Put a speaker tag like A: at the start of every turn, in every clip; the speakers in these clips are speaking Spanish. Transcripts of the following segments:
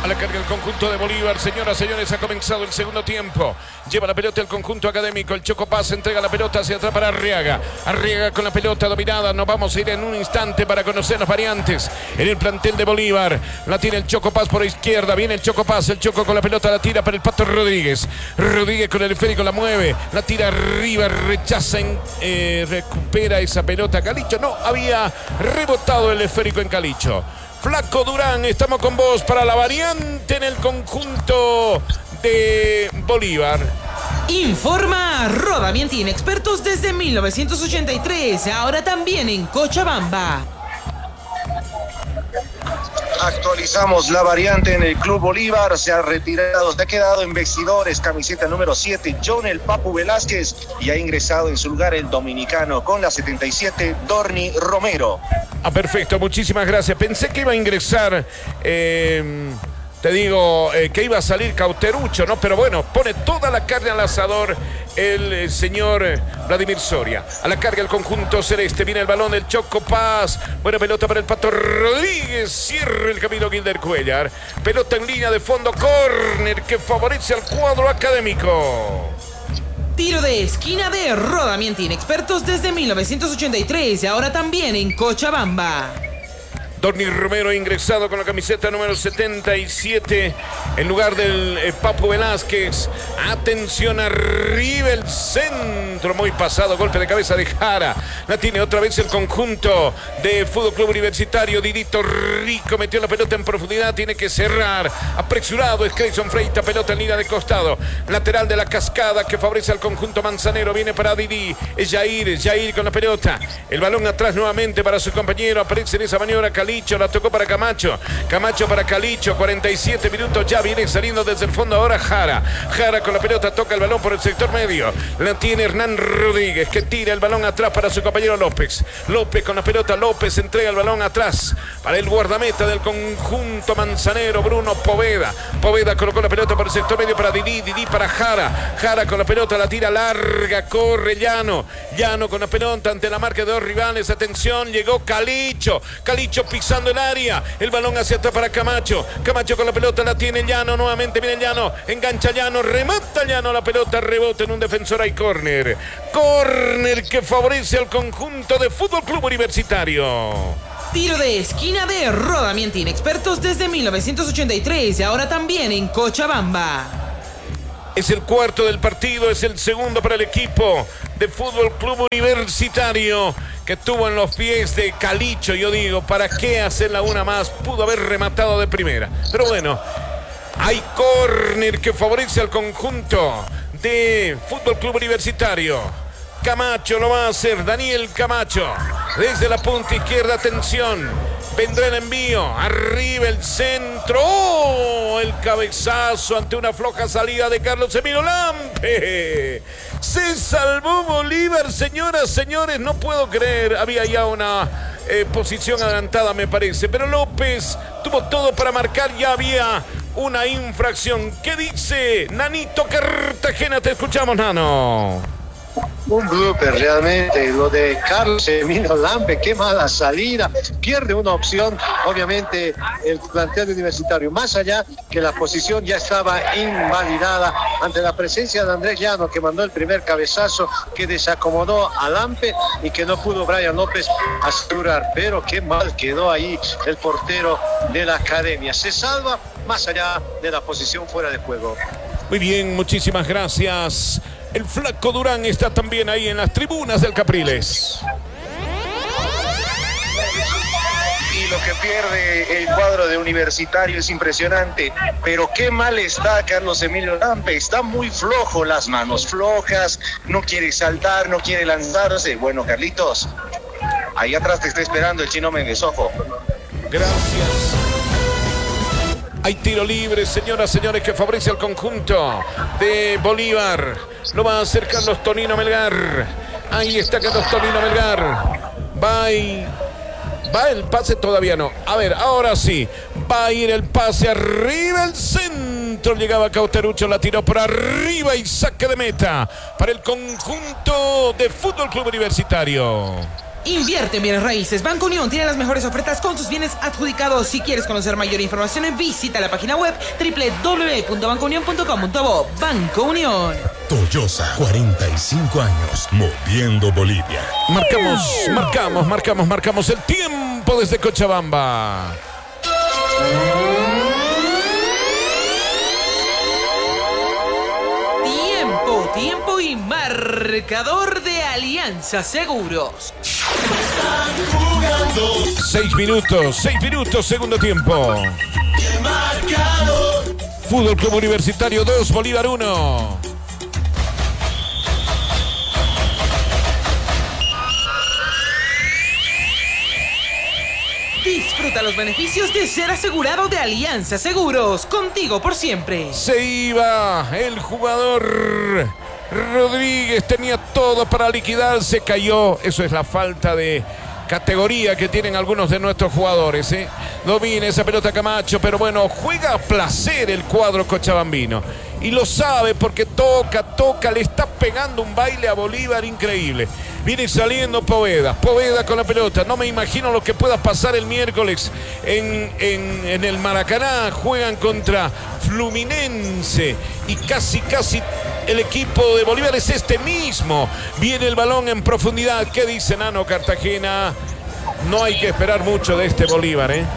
A: A la carga el conjunto de Bolívar. Señoras, señores, ha comenzado el segundo tiempo. Lleva la pelota el conjunto académico. El Choco Paz entrega la pelota hacia atrás para Arriaga. Arriaga con la pelota dominada. Nos vamos a ir en un instante para conocer las variantes en el plantel de Bolívar. La tiene el Choco Paz por izquierda. Viene el Choco Paz. El Choco con la pelota la tira para el Pato Rodríguez. Rodríguez con el esférico la mueve. La tira arriba. Rechaza. Recupera esa pelota. Calicho no había rebotado el esférico en Calicho. Flaco Durán, estamos con vos para la variante en el conjunto de Bolívar.
B: Informa Rodamientin, expertos desde 1983, ahora también en Cochabamba.
C: Actualizamos la variante en el Club Bolívar. Se ha retirado, se ha quedado en vestidores, camiseta número 7, John el Papu Velázquez, y ha ingresado en su lugar el dominicano con la 77, Dorni Romero.
A: Perfecto, muchísimas gracias. Pensé que iba a ingresar, te digo, que iba a salir Cauterucho, ¿no? Pero bueno, pone toda la carne al asador el señor Vladimir Soria. A la carga el conjunto celeste. Viene el balón del Choco Paz. Buena pelota para el Pato Rodríguez. Cierra el camino Gilder Cuellar. Pelota en línea de fondo. Córner que favorece al cuadro académico.
B: Tiro de esquina de Rodamientin, expertos desde 1983, ahora también en Cochabamba.
A: Dorni Romero ha ingresado con la camiseta número 77 en lugar del Papu Velázquez. Atención, arriba el centro, muy pasado, golpe de cabeza de Jara. La tiene otra vez el conjunto de Fútbol Club Universitario. Didito Rico metió la pelota en profundidad, tiene que cerrar. Apresurado es Creyson Freita, pelota en línea de costado. Lateral de la Cascada que favorece al conjunto manzanero. Viene para Didi, es Jair con la pelota. El balón atrás nuevamente para su compañero. Aparece en esa maniobra Calicho, la tocó para Camacho. Camacho para Calicho, 47 minutos ya, viene saliendo desde el fondo ahora Jara. Jara con la pelota, toca el balón por el sector medio. La tiene Hernán Rodríguez que tira el balón atrás para su compañero López. López con la pelota, López entrega el balón atrás para el guardameta del conjunto manzanero, Bruno Poveda. Poveda colocó la pelota por el sector medio para Didi, Didi para Jara. Jara con la pelota, la tira larga, corre Llano. Llano con la pelota ante la marca de dos rivales. Atención, llegó Calicho. Calicho pisando el área, el balón hacia atrás para Camacho. Camacho con la pelota, la tiene Llano, nuevamente viene Llano, engancha Llano, remata Llano, la pelota rebota en un defensor, hay córner. Córner que favorece al conjunto de Fútbol Club Universitario.
B: Tiro de esquina de Rodamientin, expertos desde 1983, ahora también en Cochabamba.
A: Es el cuarto del partido, es el segundo para el equipo de Fútbol Club Universitario que tuvo en los pies de Calicho. Yo digo, ¿para qué hacerla una más? Pudo haber rematado de primera. Pero bueno, hay córner que favorece al conjunto de Fútbol Club Universitario. Camacho lo va a hacer, Daniel Camacho. Desde la punta izquierda, atención. Vendrá el envío, arriba el centro, ¡oh! El cabezazo ante una floja salida de Carlos Emilio Lampe. Se salvó Bolívar, señoras, señores, no puedo creer, había ya una posición adelantada me parece, pero López tuvo todo para marcar, ya había una infracción. ¿Qué dice Nanito Cartagena? Te escuchamos, Nano.
D: Un blooper realmente, lo de Carlos Emilio Lampe, qué mala salida, pierde una opción, obviamente el plantel universitario, más allá que la posición ya estaba invalidada ante la presencia de Andrés Llano, que mandó el primer cabezazo, que desacomodó a Lampe y que no pudo Brian López asegurar, pero qué mal quedó ahí el portero de la academia, se salva más allá de la posición fuera de juego.
A: Muy bien, muchísimas gracias. El Flaco Durán está también ahí en las tribunas del Capriles.
C: Y lo que pierde el cuadro de Universitario es impresionante, pero qué mal está Carlos Emilio Lampe, está muy flojo, las manos flojas, no quiere saltar, no quiere lanzarse. Bueno, Carlitos, ahí atrás te está esperando el Chino Méndez, ojo.
A: Gracias. Hay tiro libre, señoras, señores, que favorece al conjunto de Bolívar. Lo va a hacer Carlos Tonino Melgar. Ahí está Carlos Tonino Melgar. Va el pase, todavía no. A ver, ahora sí. Va a ir el pase arriba, el centro. Llegaba Cauterucho, la tiró por arriba y saque de meta para el conjunto de Fútbol Club Universitario.
B: Invierte en bienes raíces. Banco Unión tiene las mejores ofertas con sus bienes adjudicados. Si quieres conocer mayor información, visita la página web www.bancounion.com.bo. Banco Unión.
E: Toyosa, 45 años, moviendo Bolivia.
A: Marcamos el tiempo desde Cochabamba.
B: Tiempo y marcador de Alianza Seguros.
A: 6 minutos, segundo tiempo. Fútbol Club Universitario 2, Bolívar 1.
B: Disfruta los beneficios de ser asegurado de Alianza Seguros. Contigo por siempre.
A: Se iba el jugador Rodríguez, tenía todo para liquidar, se cayó. Eso es la falta de categoría que tienen algunos de nuestros jugadores, ¿eh? Domina esa pelota Camacho, pero bueno, juega a placer el cuadro cochabambino. Y lo sabe porque toca, le está pegando un baile a Bolívar increíble. Viene saliendo Poveda con la pelota. No me imagino lo que pueda pasar el miércoles en el Maracaná. Juegan contra Fluminense y casi el equipo de Bolívar es este mismo. Viene el balón en profundidad. ¿Qué dice Nano Cartagena? No hay que esperar mucho de este Bolívar, ¿eh?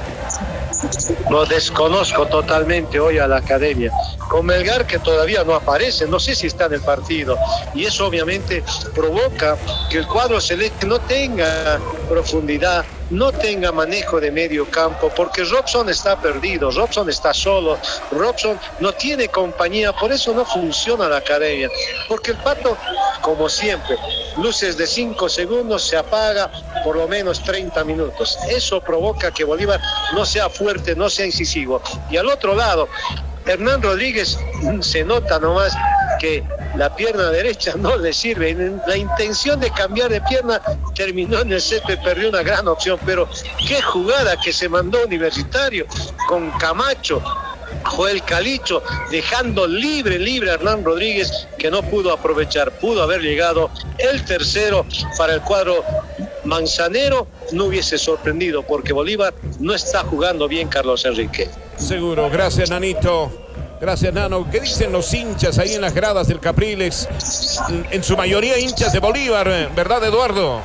D: Lo desconozco totalmente hoy a la academia. Con Melgar, que todavía no aparece, no sé si está en el partido. Y eso obviamente provoca que el cuadro celeste no tenga profundidad, no tenga manejo de medio campo, porque Robson está perdido, Robson está solo, Robson no tiene compañía, por eso no funciona la academia. Porque el Pato, como siempre, luces de 5 segundos, se apaga por lo menos 30 minutos. Eso provoca que Bolívar no sea fuerte, no sea incisivo. Y al otro lado, Hernán Rodríguez, se nota nomás que la pierna derecha no le sirve. La intención de cambiar de pierna terminó en el césped, perdió una gran opción, pero qué jugada que se mandó Universitario con Camacho, Joel Calicho, dejando libre a Hernán Rodríguez, que no pudo aprovechar. Pudo haber llegado el tercero para el cuadro manzanero, no hubiese sorprendido, porque Bolívar no está jugando bien, Carlos Enrique.
A: Seguro, gracias Nanito. Gracias, Nano. ¿Qué dicen los hinchas ahí en las gradas del Capriles? En su mayoría hinchas de Bolívar, ¿verdad, Eduardo?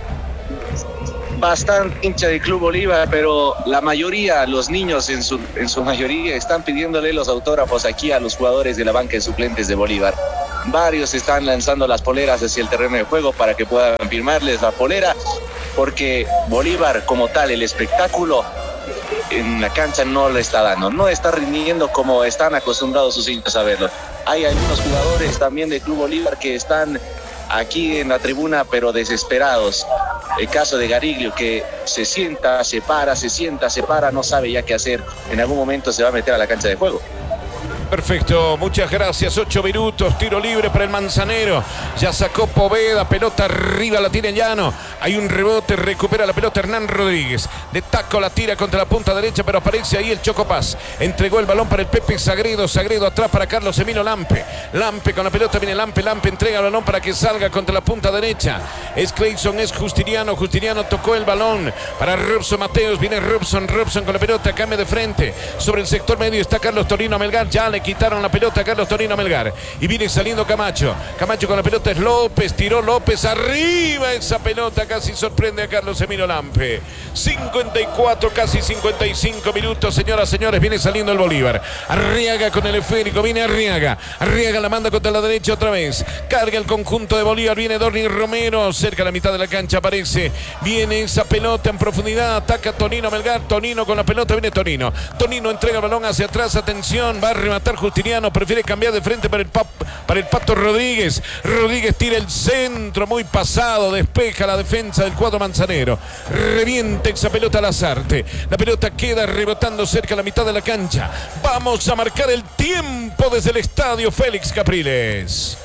C: Bastante hincha del Club Bolívar, pero la mayoría, los niños en su mayoría, están pidiéndole los autógrafos aquí a los jugadores de la banca de suplentes de Bolívar. Varios están lanzando las poleras hacia el terreno de juego para que puedan firmarles la polera, porque Bolívar como tal, el espectáculo en la cancha no le está dando, no está rindiendo como están acostumbrados sus hinchas a verlo. Hay algunos jugadores también del Club Bolívar que están aquí en la tribuna pero desesperados. El caso de Gariglio, que se sienta, se para, no sabe ya qué hacer. En algún momento se va a meter a la cancha de juego.
A: Perfecto, muchas gracias. 8 minutos, tiro libre para el Manzanero. Ya sacó Poveda, pelota arriba, la tiene Llano. Hay un rebote, recupera la pelota Hernán Rodríguez. De taco la tira contra la punta derecha, pero aparece ahí el Chocopaz. Entregó el balón para el Pepe Sagredo. Sagredo atrás para Carlos Emilio Lampe. Lampe con la pelota, viene Lampe entrega el balón para que salga contra la punta derecha. Es Clayson, es Justiniano. Justiniano tocó el balón para Robson Mateos. Viene Robson con la pelota, cambia de frente. Sobre el sector medio está Carlos Torino Melgar. Ya le quitaron la pelota a Carlos Torino Melgar. Y viene saliendo Camacho. Camacho con la pelota es López. Tiró López arriba. Esa pelota casi sorprende a Carlos Emilio Lampe. 54, casi 55 minutos, señoras, señores. Viene saliendo el Bolívar. Arriaga con el esférico. Viene Arriaga. Arriaga la manda contra la derecha otra vez. Carga el conjunto de Bolívar. Viene Dorni Romero. Cerca a la mitad de la cancha aparece. Viene esa pelota en profundidad. Ataca Tonino Melgar. Tonino con la pelota. Viene Tonino. Tonino entrega el balón hacia atrás. Atención. Va a rematar Justiniano. Prefiere cambiar de frente para el Pato Rodríguez. Rodríguez tira el centro. Muy pasado. Despeja la defensa del cuadro manzanero. Revienta esa pelota al Lazarte. La pelota queda rebotando cerca a la mitad de la cancha. Vamos a marcar el tiempo desde el estadio Félix Capriles.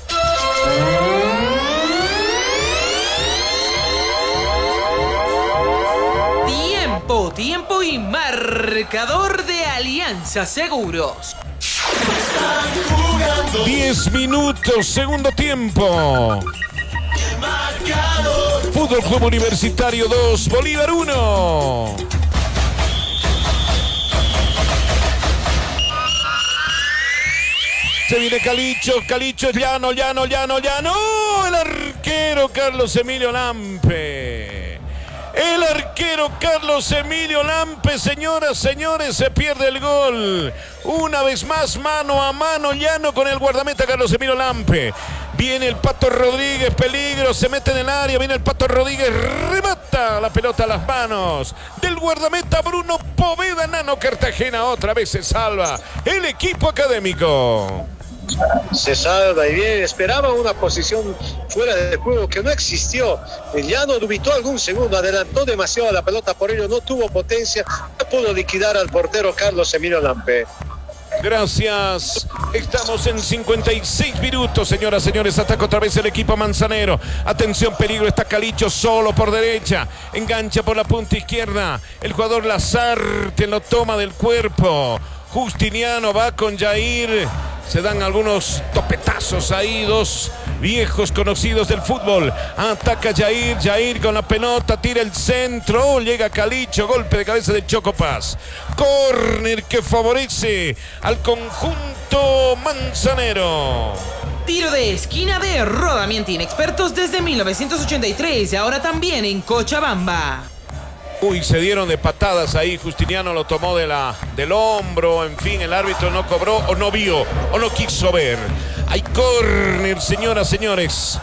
B: Tiempo y marcador de Alianza Seguros.
A: 10 minutos, segundo tiempo. Fútbol Club Universitario 2, Bolívar 1. Se viene Calicho, llano. El arquero Carlos Emilio Lampe. Señoras, señores, se pierde el gol. Una vez más, mano a mano, llano con el guardameta Carlos Emilio Lampe. Viene el Pato Rodríguez, peligro, se mete en el área, viene el Pato Rodríguez, remata la pelota a las manos del guardameta Bruno Poveda. Nano Cartagena otra vez se salva el equipo académico.
D: Se salva y bien, esperaba una posición fuera de juego que no existió. El Llano dubitó algún segundo, adelantó demasiado la pelota, por ello no tuvo potencia, no pudo liquidar al portero Carlos Emilio Lampe.
A: Gracias. Estamos en 56 minutos, señoras, señores. Ataca otra vez el equipo manzanero. Atención, peligro. Está Calicho solo por derecha. Engancha por la punta izquierda. El jugador Lazarte lo toma del cuerpo. Justiniano va con Jair. Se dan algunos topetazos ahí, dos viejos conocidos del fútbol. Ataca Jair con la pelota, tira el centro, llega Calicho, golpe de cabeza de Chocopaz. Córner que favorece al conjunto manzanero.
B: Tiro de esquina de Rodamientin, expertos desde 1983 y ahora también en Cochabamba.
A: Uy, se dieron de patadas ahí. Justiniano lo tomó del hombro. En fin, el árbitro no cobró o no vio o no quiso ver. Hay córner, señoras, señores.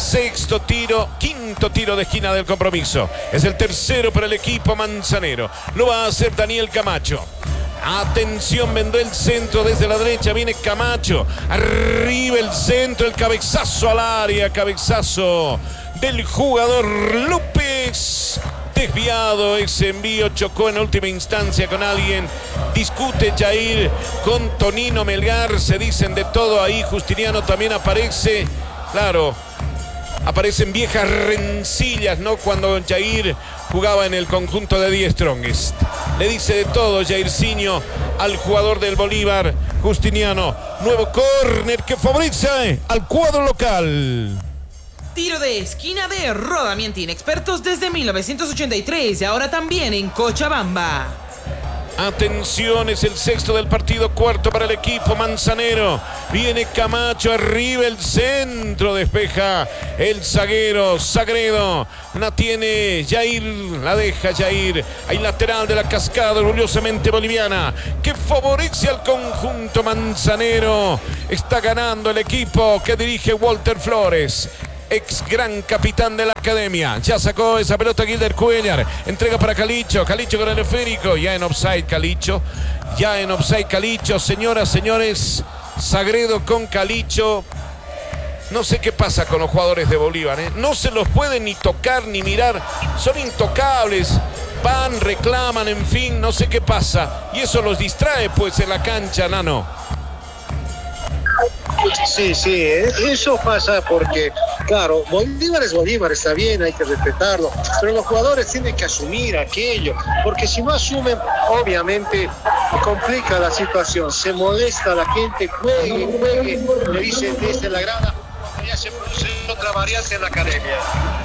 A: Quinto tiro de esquina del compromiso. Es el tercero para el equipo manzanero. Lo va a hacer Daniel Camacho. Atención, vendó el centro desde la derecha. Viene Camacho. Arriba el centro, el cabezazo al área. Cabezazo del jugador López. Desviado ese envío, chocó en última instancia con alguien. Discute Jair con Tonino Melgar, se dicen de todo ahí. Justiniano también aparece. Claro, aparecen viejas rencillas, ¿no? Cuando Jair jugaba en el conjunto de Die Strongest. Le dice de todo Jairzinho al jugador del Bolívar, Justiniano. Nuevo córner que favorece al cuadro local.
B: Tiro de esquina de Rodamientin, expertos desde 1983 y ahora también en Cochabamba.
A: Atención, es el sexto del partido, cuarto para el equipo manzanero. Viene Camacho, arriba el centro, despeja el zaguero Sagredo. La tiene Jair, la deja Jair. Hay lateral de la cascada orgullosamente boliviana que favorece al conjunto manzanero. Está ganando el equipo que dirige Walter Flores, ex gran capitán de la academia. Ya sacó esa pelota Gilder Cuellar. Entrega para Calicho. Calicho con el esférico. Ya en offside Calicho. Señoras, señores. Sagredo con Calicho. No sé qué pasa con los jugadores de Bolívar, ¿eh? No se los puede ni tocar ni mirar. Son intocables. Van, reclaman, en fin, no sé qué pasa. Y eso los distrae pues en la cancha, Nano.
D: Sí, eso pasa porque, claro, Bolívar es Bolívar, está bien, hay que respetarlo, pero los jugadores tienen que asumir aquello, porque si no asumen, obviamente complica la situación, se molesta la gente, juegue, le dicen desde la grada, ya se produce otra variante en la academia.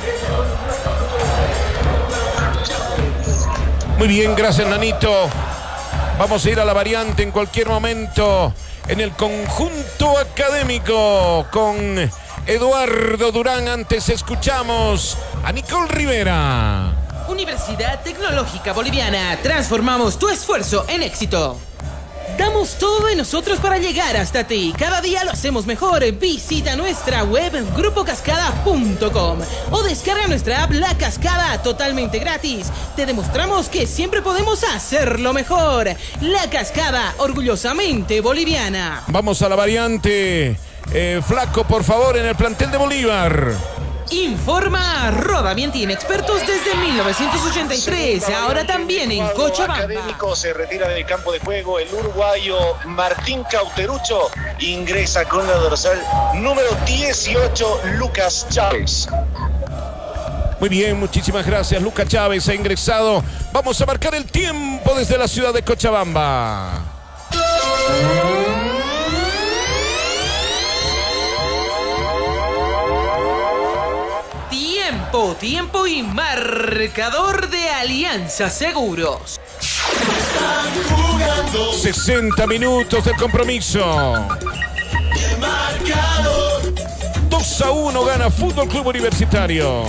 A: Muy bien, gracias, Nanito. Vamos a ir a la variante en cualquier momento. En el conjunto académico con Eduardo Durán. Antes escuchamos a Nicole Rivera.
B: Universidad Tecnológica Boliviana. Transformamos tu esfuerzo en éxito. Damos todo de nosotros para llegar hasta ti. Cada día lo hacemos mejor. Visita nuestra web grupocascada.com o descarga nuestra app La Cascada totalmente gratis. Te demostramos que siempre podemos hacerlo mejor. La Cascada, orgullosamente boliviana.
A: Vamos a la variante. Flaco, por favor, en el plantel de Bolívar.
B: Informa Rodamientin, expertos desde 1983, ahora también en Cochabamba.
C: Académico se retira del campo de juego. El uruguayo Martín Cauterucho ingresa con la dorsal número 18, Lucas Chávez.
A: Muy bien, muchísimas gracias. Lucas Chávez ha ingresado. Vamos a marcar el tiempo desde la ciudad de Cochabamba.
B: tiempo y marcador de Alianza Seguros.
A: 60 minutos del compromiso. 2-1 gana Fútbol Club Universitario.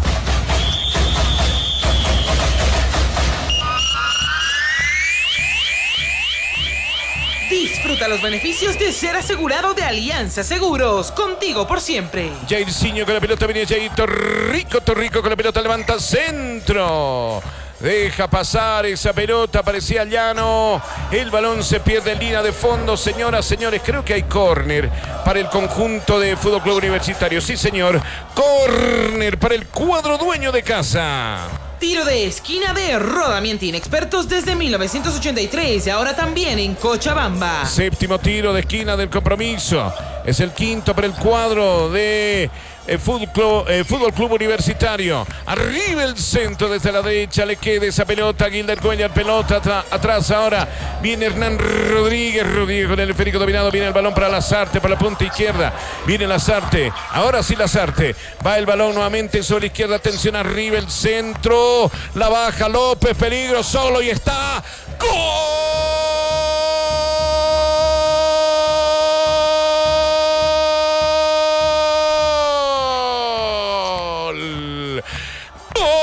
B: Disfruta los beneficios de ser asegurado de Alianza Seguros. Contigo por siempre.
A: Jairzinho con la pelota, viene Jair Torrico con la pelota, levanta centro. Deja pasar esa pelota, parecía llano. El balón se pierde en línea de fondo. Señoras, señores, creo que hay córner para el conjunto de Fútbol Club Universitario. Sí, señor. Córner para el cuadro dueño de casa.
B: Tiro de esquina de Rodamientin, expertos desde 1983 y ahora también en Cochabamba.
A: Séptimo tiro de esquina del compromiso. Es el quinto para el cuadro de Fútbol Club Universitario. Arriba el centro desde la derecha. Le queda esa pelota a Gilder Cuellar. Pelota atrás ahora. Viene Hernán Rodríguez. Rodríguez con el esférico dominado. Viene el balón para Lazarte, para la punta izquierda. Viene Lazarte. Ahora sí Lazarte. Va el balón nuevamente sobre la izquierda. Atención, arriba el centro. La baja López. Peligro solo y está. ¡Gol!